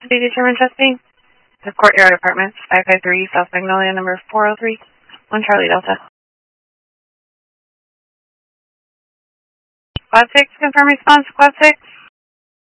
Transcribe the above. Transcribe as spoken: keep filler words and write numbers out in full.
To be determined testing. The Courtyard Apartments, five five three South Magnolia, number four oh three, one Charlie Delta. Squad six, confirm response, Squad six.